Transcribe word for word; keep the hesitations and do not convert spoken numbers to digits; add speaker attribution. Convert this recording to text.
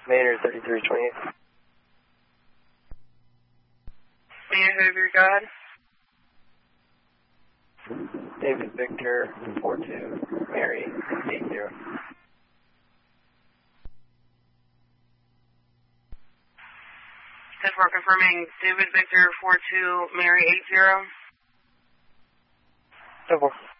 Speaker 1: Maynard thirty-three twenty-eight.
Speaker 2: Maynard thirty-three, go ahead.
Speaker 1: David Victor four two, Mary eight zero.
Speaker 2: ten four confirming David Victor four two, Mary eight zero.
Speaker 1: ten four.